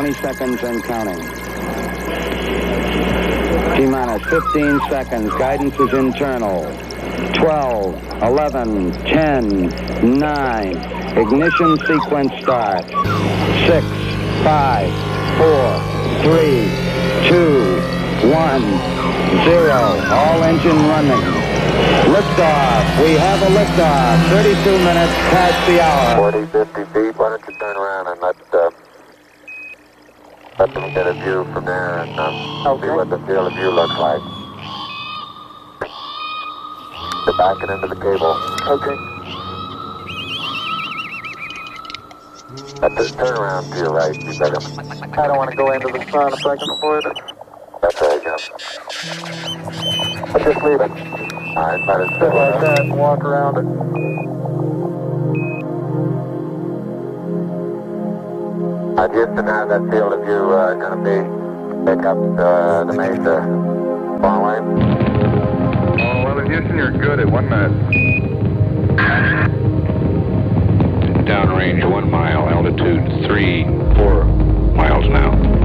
20 seconds and counting. T-minus 15 seconds. Guidance is internal. 12, 11, 10, 9. Ignition sequence start. 6, 5, 4, 3, 2, 1, 0. All engine running. Liftoff. We have a liftoff. 32 minutes past the hour. 40, 50 feet. Why don't you turn around and let them get a view from there and see what the field of view looks like. They're backing into the cable. Okay. Turn around to your right. You better. I don't want to go into the sun if I can avoid it. That's right, yeah. I'll just leave it. All right, let it Sit like that and walk around it. Houston, how's that field of view going to be? Pick up the Mesa far away? Well, in Houston, you're good at 1 minute. Downrange 1 mile, altitude 3, 4 miles now.